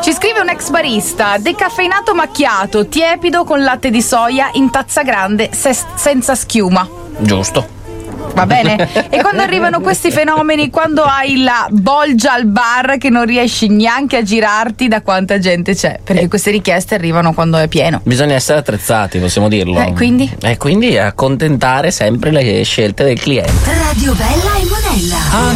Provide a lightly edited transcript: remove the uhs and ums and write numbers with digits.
Ci scrive un ex barista: decaffeinato macchiato, tiepido con latte di soia in tazza grande, senza schiuma. Giusto. Va bene? E quando arrivano questi fenomeni, quando hai la bolgia al bar che non riesci neanche a girarti da quanta gente c'è, perché queste richieste arrivano quando è pieno. Bisogna essere attrezzati, possiamo dirlo. Quindi accontentare sempre le scelte del cliente. Radio Bella e Monella.